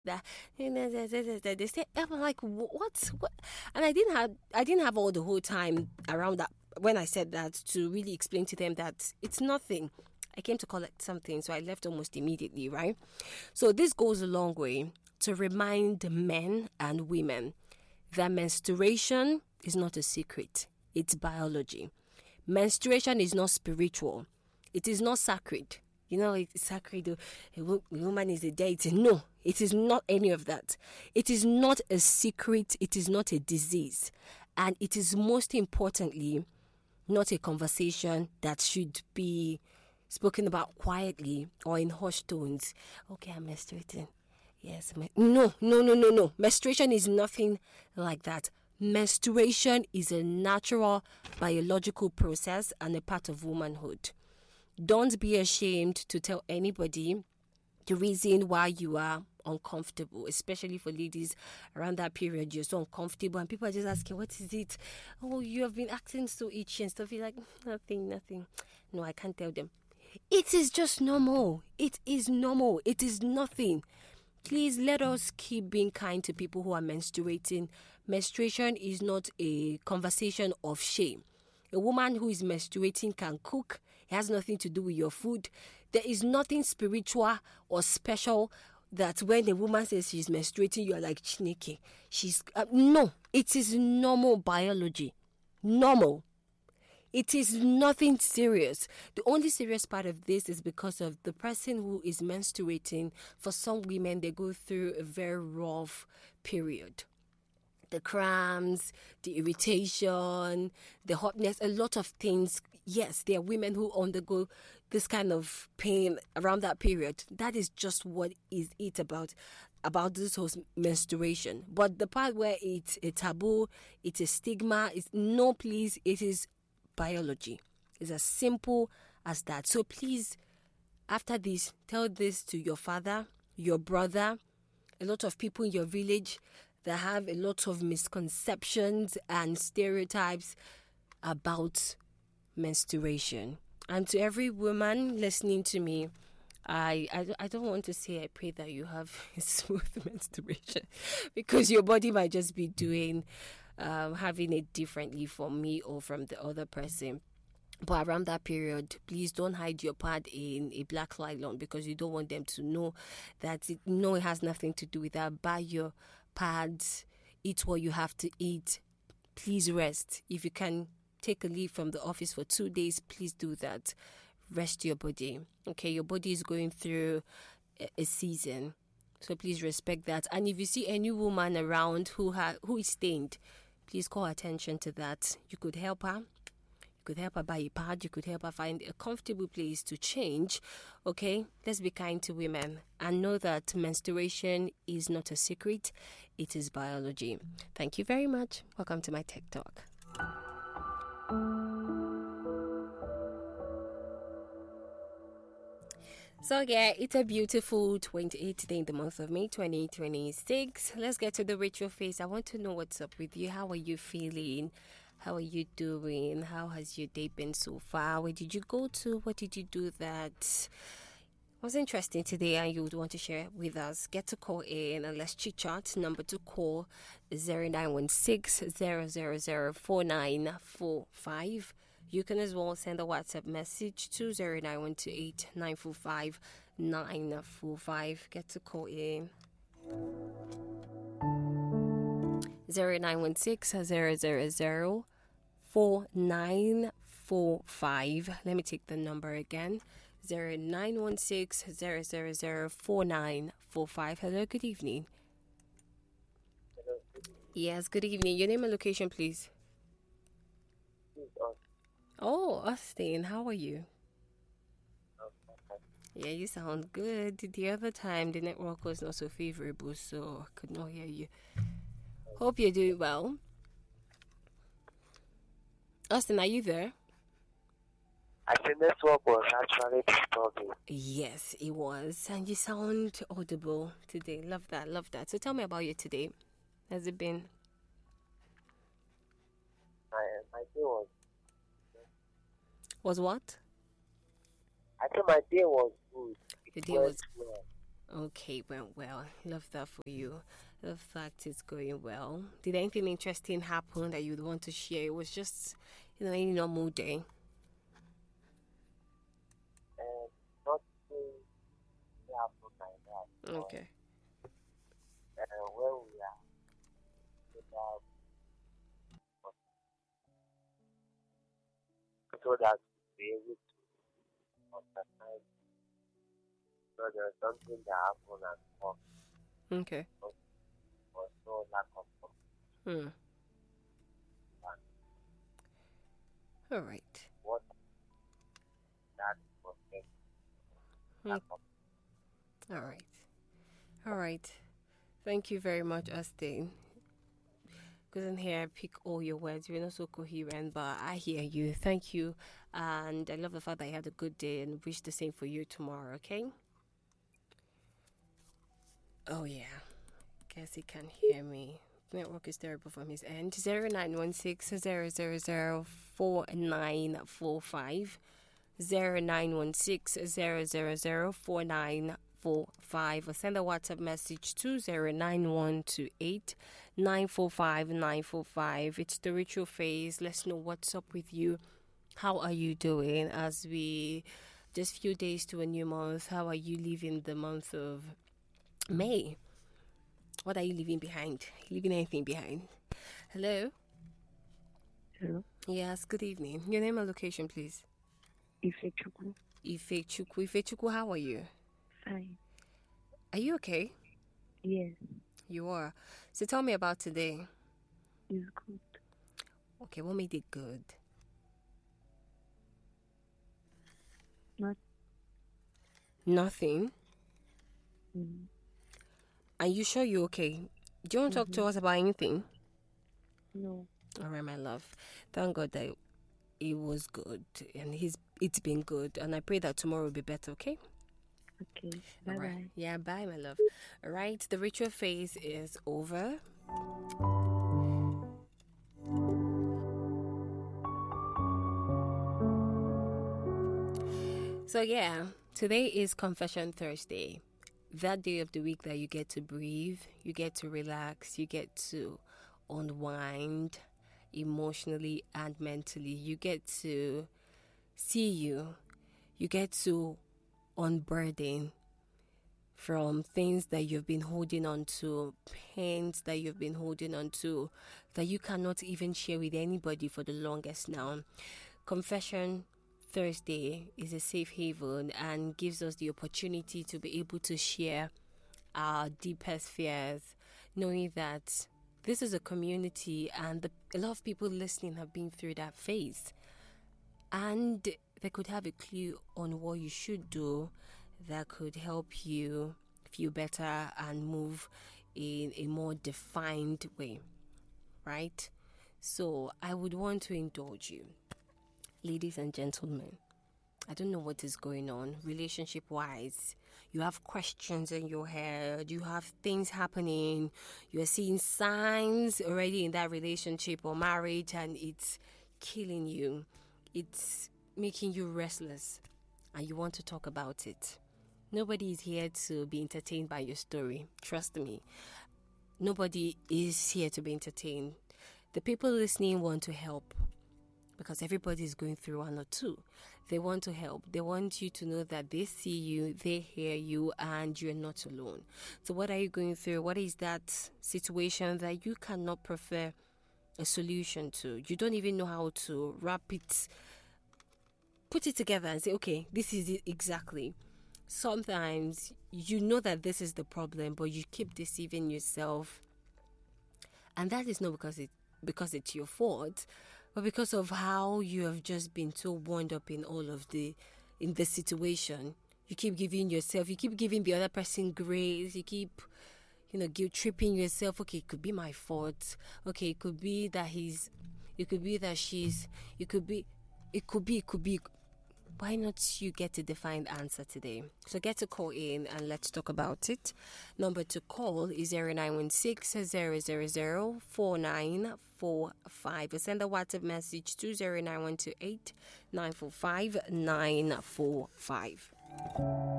that they say. I'm like, what? And I didn't have all the whole time around that when I said that to really explain to them that it's nothing. I came to collect something, so I left almost immediately, right? So this goes a long way to remind men and women that menstruation is not a secret. It's biology. Menstruation is not spiritual. It is not sacred. It's sacred. A woman is a deity. No, it is not any of that. It is not a secret. It is not a disease. And it is most importantly not a conversation that should be spoken about quietly or in hushed tones. Okay, I'm menstruating. Yes. No, no, no, no, no. Menstruation is nothing like that. Menstruation is a natural biological process and a part of womanhood. Don't be ashamed to tell anybody the reason why you are uncomfortable, especially for ladies around that period. You're so uncomfortable and people are just asking, what is it? Oh, you have been acting so itchy and stuff. You're like, nothing. No, I can't tell them. It is just normal. It is normal. It is nothing. Please let us keep being kind to people who are menstruating. Menstruation is not a conversation of shame. A woman who is menstruating can cook. It has nothing to do with your food. There is nothing spiritual or special that when a woman says she's menstruating, you are like sneaky. No, it is normal biology. Normal. It is nothing serious. The only serious part of this is because of the person who is menstruating. For some women, they go through a very rough period. The cramps, the irritation, the hotness, a lot of things. Yes, there are women who undergo this kind of pain around that period. That is just what is it about this whole menstruation. But the part where it's a taboo, it's a stigma, it's no, please, it is biology. It's as simple as that. So please, after this, tell this to your father, your brother, a lot of people in your village that have a lot of misconceptions and stereotypes about menstruation. And to every woman listening to me, I don't want to say I pray that you have a smooth menstruation because your body might just be doing having it differently from me or from the other person. But around that period, please don't hide your pad in a black nylon because you don't want them to know that it has nothing to do with that. Buy your pads, eat what you have to eat. Please rest. If you can take a leave from the office for 2 days, please do that. Rest your body. Okay, your body is going through a season. So please respect that. And if you see any woman around who is stained, please call attention to that. You could help her. You could help her buy a pad. You could help her find a comfortable place to change. Okay? Let's be kind to women and know that menstruation is not a secret. It is biology. Thank you very much. Welcome to my Tech Talk. So yeah, it's a beautiful 28th day in the month of May 2026. Let's get to the ritual phase. I want to know what's up with you. How are you feeling? How are you doing? How has your day been so far? Where did you go to? What did you do that was interesting today and you would want to share with us? Get to call in and let's chit chat. Number to call is 0916 000 4945. You can as well send a WhatsApp message to 09128 945 945. Get to call in 0916 000 4945. Let me take the number again. 0916 000 4945. Hello, good evening. Hello. Yes, good evening. Your name and location, please. Oh, Austin, how are you? Yeah, you sound good. The other time, the network was not so favorable, so I could not hear you. Hope you're doing well. Austin, are you there? I think network was actually disturbing. Yes, it was. And you sound audible today. Love that. So tell me about you today. Has it been? My day was... Was what? I think my day was good. The day was... Well. Okay, went well. Love that for you. The fact it's going well. Did anything interesting happen that you'd want to share? It was just, any normal day. And not saying we have to like that. Okay. Where we are, we have so that we be able to understand. So there's something that happened and talk Okay. or so lack of Hmm. understand All right. what that was Hmm. lack of All right. All right. Thank you very much, Austin. Couldn't hear pick all your words. You're not so coherent, but I hear you. Thank you. And I love the fact that you had a good day and wish the same for you tomorrow, okay? Oh, yeah. Guess he can hear me. Network is terrible from his end. 0916 000 4945. 0916 000 4945, or send a WhatsApp message to 09128 945 945. It's the ritual phase. Let's know what's up with you. How are you doing as we just few days to a new month? How are you leaving the month of May? What are you leaving behind? Leaving anything behind? Hello? Hello. Yes, good evening. Your name and location, please. Ifechukwu. Ifechukwu. Ifechukwu, how are you? Fine. Are you okay? Yes, You are. So tell me about today. it's good. Okay, what made it good? Not. Nothing. Mm, Are you sure you're okay? Do you want to talk to us about anything? no. All right, my love. Thank God that it was good and it's been good. And I pray that tomorrow will be better, okay? Okay. Bye All right. bye. Yeah, bye, my love. All right, the ritual phase is over. So, yeah, today is Confession Thursday. That day of the week that you get to breathe, you get to relax, you get to unwind emotionally and mentally. You get to see you get to unburden from things that you've been holding on to, pains that you've been holding on to, that you cannot even share with anybody for the longest now. Confession Thursday is a safe haven and gives us the opportunity to be able to share our deepest fears, knowing that this is a community and a lot of people listening have been through that phase. And they could have a clue on what you should do that could help you feel better and move in a more defined way, right? So I would want to indulge you, ladies and gentlemen. I don't know what is going on relationship wise. You have questions in your head, you have things happening, you're seeing signs already in that relationship or marriage, and it's killing you, it's making you restless, and you want to talk about it. Nobody is here to be entertained by your story. Trust me. Nobody is here to be entertained. The people listening want to help because everybody is going through one or two. They want to help. They want you to know that they see you, they hear you, and you're not alone. So what are you going through? What is that situation that you cannot prefer a solution to? You don't even know how to wrap it, put it together and say, okay, this is it exactly. Sometimes you know that this is the problem, but you keep deceiving yourself. And that is not because it's your fault, but because of how you have just been so wound up in the situation. You keep giving the other person grace. You keep, guilt tripping yourself. Okay, it could be my fault. Okay, it could be that it could be that she's, it could be. Why not you get a defined answer today? So get to call in and let's talk about it. Number to call is 0916 000 4945. Or send a WhatsApp message to 09128 945 945.